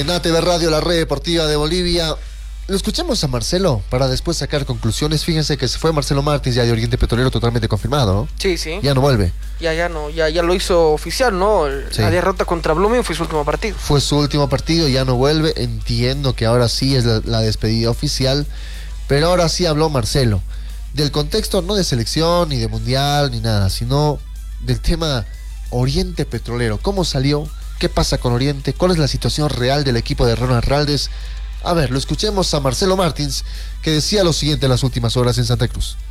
En ATV Radio, la red deportiva de Bolivia. Lo escuchamos a Marcelo para después sacar conclusiones. Fíjense que se fue Marcelo Martins ya de Oriente Petrolero totalmente confirmado, ¿no? Sí, sí. Ya no vuelve. Ya no, ya lo hizo oficial, ¿no? Sí. La derrota contra Blooming fue su último partido. Fue su último partido, ya no vuelve. Entiendo que ahora sí es la despedida oficial. Pero ahora sí habló Marcelo. Del contexto no de selección, ni de mundial, ni nada, sino del tema Oriente Petrolero. ¿Cómo salió? ¿Qué pasa con Oriente? ¿Cuál es la situación real del equipo de Ronald Raldes? A ver, lo escuchemos a Marcelo Martins, que decía lo siguiente en las últimas horas en Santa Cruz.